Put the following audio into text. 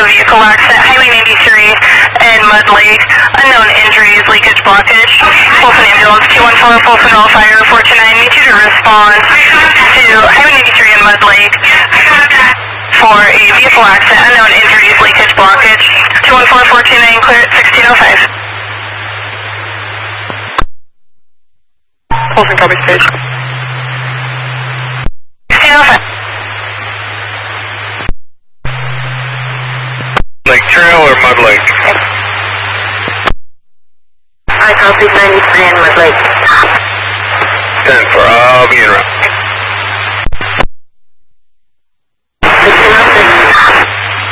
vehicle accident, Highway 93 and Mud Lake. Unknown injuries, leakage, blockage. Folsom Ambulance 214, Folsom All Fire 429. Need you to respond to Highway 93 and Mud Lake for a vehicle accident, unknown injuries, leakage, blockage. 214-429, clear at 1605. Folsom copy station. 1605. Lake Trail or Mud Lake? I copy 93 in Mud Lake. 10-4, I'll be in route.